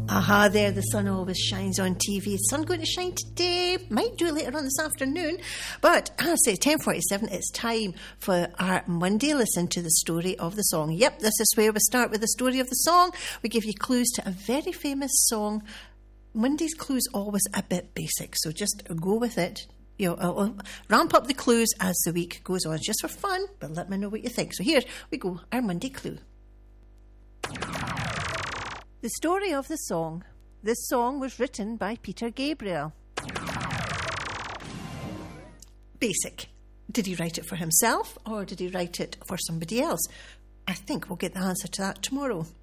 Aha, there, the sun always shines on TV. The sun going to shine today, might do later on this afternoon. But I say 10:47, it's time for our Monday listen to the story of the song. Yep, this is where we start with the story of the song. We give you clues to a very famous song. Monday's clues always a bit basic, so just go with it. You know, I'll ramp up the clues as the week goes on. It's just for fun, but let me know what you think. So here we go, our Monday clue. The story of the song. This song was written by Peter Gabriel. Basic. Did he write it for himself or did he write it for somebody else? I think we'll get the answer to that tomorrow.